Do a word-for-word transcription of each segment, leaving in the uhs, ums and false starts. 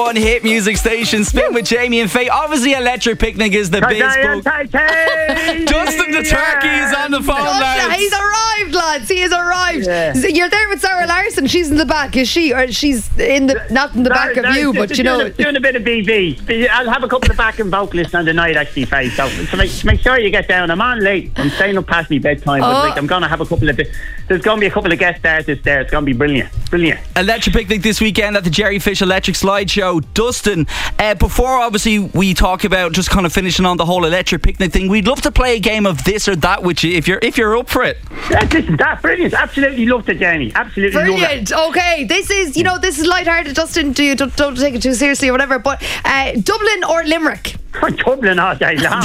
One hit music station, Spin with Jamie and Faye. Obviously, Electric Picnic is the biz book. Dustin the Turkey is on the phone, lads. Gosh, he's arrived, lads. He has arrived. Yeah. So you're there with Sarah Larson. She's in the back, is she? Or she's in the not in the back of you, but you know. Doing a, doing a bit of B B. I'll have a couple of backing vocalists on the night, actually, Faye. So, so make, make sure you get down. I'm on late. I'm staying up past me bedtime. But Oh. like, I'm going to have a couple of. There's going to be a couple of guest artists there. It's going to be brilliant. Brilliant. Electric Picnic this weekend at the Jerry Fish Electric Slideshow. Dustin, uh, before obviously we talk about just kind of finishing on the whole Electric Picnic thing, we'd love to play a game of this or that with you if you're if you're up for it. Yeah, listen, that's brilliant. Absolutely loved it, Jamie. Absolutely loved it. Brilliant. Okay, this is, you know, this is lighthearted. Dustin, do you, don't, don't take it too seriously or whatever. But uh, Dublin or Limerick? I'm Dublin all day long.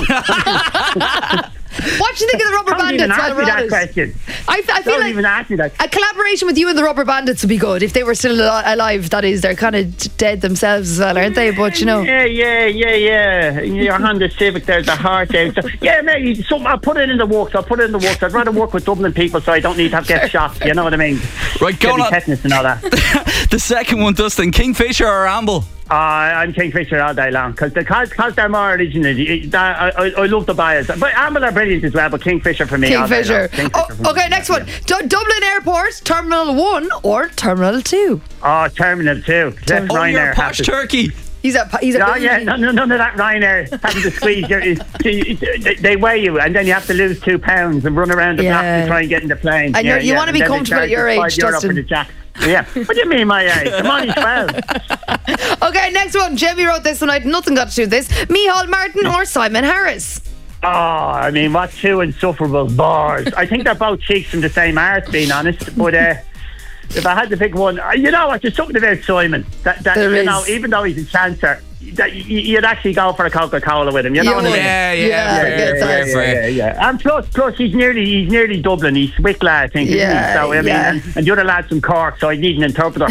What do you think of the Rubber Don't Bandits? even ask while me we're that at it? question. I, I feel Don't like even ask me that. a collaboration with you and the Rubber Bandits would be good if they were still al- alive. That is, they're kind of dead themselves as well, aren't they? But you know, Yeah, yeah, yeah, yeah. Your Honda Civic, there's the heart out. So, yeah, mate, some, I'll put it in the works. I'll put it in the works. I'd rather work with Dublin people so I don't need to have get shot. You know what I mean? Right, go Get me on. tetanus and all that. The second one, Dustin, Kingfisher or Amble? Uh, I'm Kingfisher all day long because because they're more original. I, I, I love the buyers, but Amble are brilliant as well. But Kingfisher for me. all day Kingfisher. long. Kingfisher Oh, for me. okay, next one. Du- Dublin Airport, Terminal One or Terminal Two? Oh, Terminal Two. Let Oh, you're Ryanair a have posh it. turkey. He's a he's a. Oh yeah, no, no, none of that Ryanair having to squeeze your. They, they weigh you, and then you have to lose two pounds and run around the Yeah. block to try and get in the plane. And yeah, you're- you yeah. wanna be And then they comfortable at charge your you five age, euro Dustin. for the jack. Yeah. What do you mean my age? I'm only twelve. Okay, next one. Jamie wrote this one. I had nothing got to do with this. Micheál Martin or Simon Harris? Oh, I mean, what two insufferable bars. I think they're both cheeks from the same arse, being honest. But uh, if I had to pick one, uh, you know what? There's something about Simon that, that There you is. know, even though he's a chancer, that y- you'd actually go for a Coca-Cola with him. You know You what I mean? would. Yeah, yeah, Yeah, fair, I get fair, that. fair. Yeah, yeah. And plus, plus he's nearly he's nearly Dublin. He's Wicklow, I think. isn't he? Yeah, So I mean, yeah. and, and the other lad's from Cork, so I need an interpreter.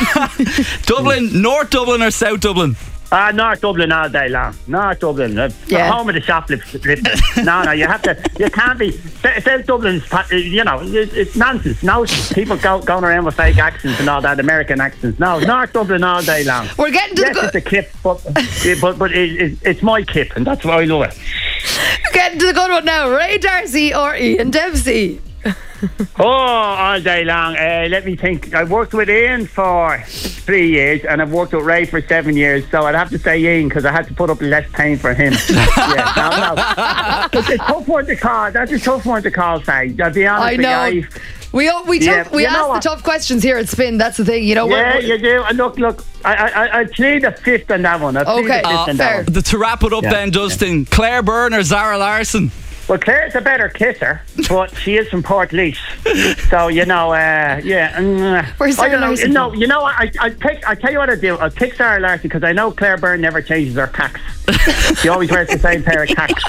Dublin, North Dublin or South Dublin? Ah, North Dublin all day long. North Dublin, uh, Yeah. home of the shoplifters. no, no, you have to. You can't be. South Dublin's, you know, it, it's nonsense. No, people go, going around with fake accents and all that, American accents. No, North Dublin all day long. We're getting to Yes, the it's good. a kip, but yeah, but but it, it, it's my kip, and that's why I love it. Getting to the good one now. Ray Darcy or Ian Dempsey? Oh, all day long. Uh, let me think. I worked with Ian for three years, and I've worked with Ray for seven years. So I'd have to say Ian because I had to put up less pain for him. yeah, no, no. It's a tough one to call. That's a tough one to call, Faye. I'll be honest I with know. you. We we Yeah, tough, we you know ask the what? tough questions here at Spin. That's the thing, you know. Yeah, we're- you do. And look, look. I I I plead the fifth on that one. I plead Okay, the fifth oh, on fair. that one. The, to wrap it up Yeah. then, Dustin, Claire Byrne or Zara Larson? Well, Claire's a better kisser, but she is from Portlaoise, so you know, uh, yeah. Uh, Where's I Sarah don't know. Larson No, from? you know what? I I pick. I tell you what I do. I pick Sarah Larson because I know Claire Byrne never changes her cacks. She always wears the same pair of cacks.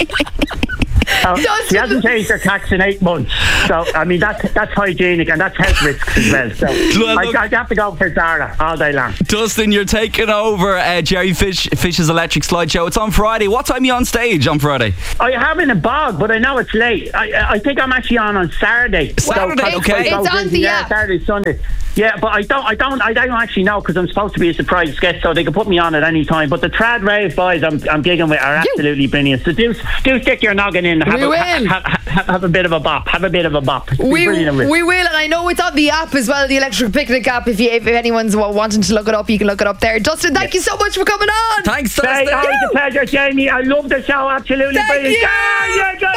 So she hasn't changed her cacks in eight months. So I mean that's that's hygienic and that's health risks as well. So Look- I, I'd have to go for Zara all day long. Dustin, you're taking over uh, Jerry Fish Fish's Electric Slideshow. It's on Friday. What time are you on stage on Friday? I have in a bog, but I know it's late. I I think I'm actually on on Saturday. Saturday, So, okay. so It's on the yeah, app. Saturday, Sunday. Yeah, but I don't, I don't, I don't actually know because I'm supposed to be a surprise guest, so they can put me on at any time. But the Trad Rave boys, I'm, I'm gigging with, are absolutely brilliant. So do, do stick your noggin in. Have We a, will. Ha, ha, ha, have a bit of a bop. Have a bit of a bop. It's We, brilliant with it. we will, and I know it's on the app as well, the Electric Picnic app. If you if anyone's wa- wanting to look it up, you can look it up there. Dustin, thank you so much for coming on. Thanks, Hey, Dustin. always a pleasure, Jamie. I love the show. Absolutely Thank brilliant. you. Ah, yeah, good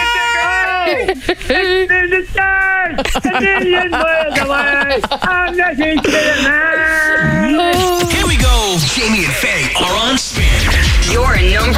Bye. shit. Oh, it's the stars, a million miles away. I'm nothing to the man.